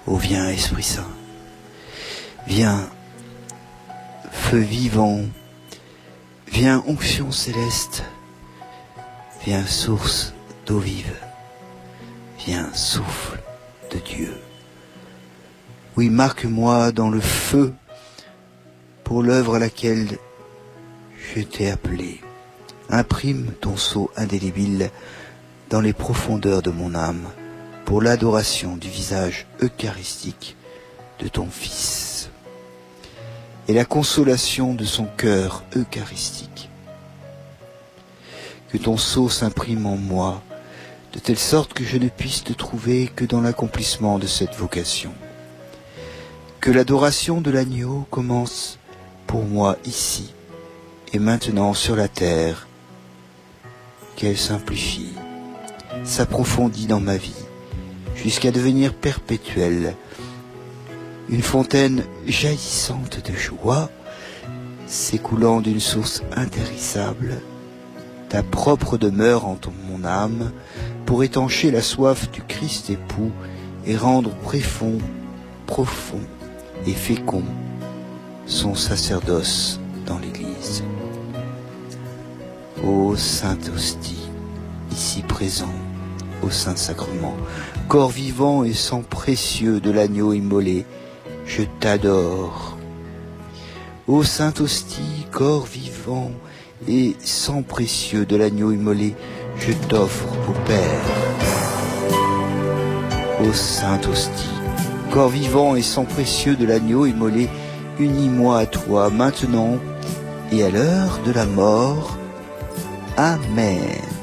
Ô viens, Esprit Saint, viens, feu vivant, viens, onction céleste, viens, source d'eau vive, viens, souffle de Dieu. Oui, marque-moi dans le feu pour l'œuvre à laquelle je t'ai appelé. Imprime ton sceau indélébile dans les profondeurs de mon âme pour l'adoration du visage eucharistique de ton Fils et la consolation de son cœur eucharistique. Que ton sceau s'imprime en moi, de telle sorte que je ne puisse te trouver que dans l'accomplissement de cette vocation. Que l'adoration de l'agneau commence pour moi ici et maintenant sur la terre, qu'elle simplifie, s'approfondit dans ma vie, jusqu'à devenir perpétuelle, une fontaine jaillissante de joie, s'écoulant d'une source intarissable, ta propre demeure en mon âme, pour étancher la soif du Christ époux et rendre profond et fécond son sacerdoce dans l'Église. Ô Sainte Hostie, ici présent, au Saint-Sacrement, corps vivant et sang précieux de l'agneau immolé, je t'adore. Ô Sainte Hostie, corps vivant et sang précieux de l'agneau immolé, je t'offre au Père. Ô Sainte Hostie, corps vivant et sang précieux de l'agneau immolé, unis-moi à toi maintenant et à l'heure de la mort. Amen.